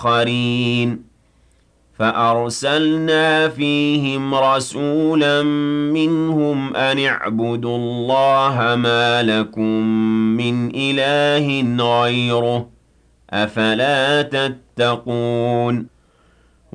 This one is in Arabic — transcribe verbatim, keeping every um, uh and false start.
آخَرِينَ فَأَرْسَلْنَا فِيهِمْ رَسُولًا مِّنْهُمْ أَنِ اعْبُدُوا اللَّهَ مَا لَكُم مِّنْ إِلَٰهٍ غَيْرُهُ ۚ أَفَلَا تَتَّقُونَ